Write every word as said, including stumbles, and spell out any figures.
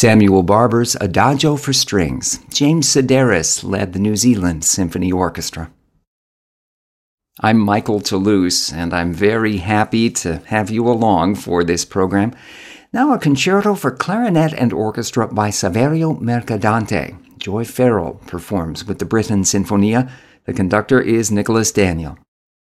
Samuel Barber's Adagio for Strings. James Sedaris led the New Zealand Symphony Orchestra. I'm Michael Toulouse, and I'm very happy to have you along for this program. Now a concerto for clarinet and orchestra by Saverio Mercadante. Joy Farrell performs with the Britten Sinfonia. The conductor is Nicholas Daniel.